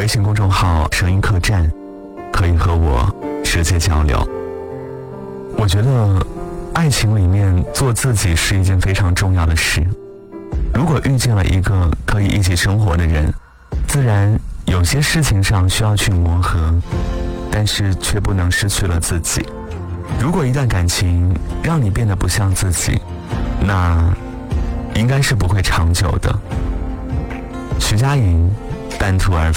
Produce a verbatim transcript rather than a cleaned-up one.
信公众号声音客栈，可以和我直接交流。我觉得爱情里面做自己是一件非常重要的事。如果遇见了一个可以一起生活的人，自然有些事情上需要去磨合，但是却不能失去了自己。如果一段感情让你变得不像自己，那应该是不会长久的。徐佳莹，半途而废。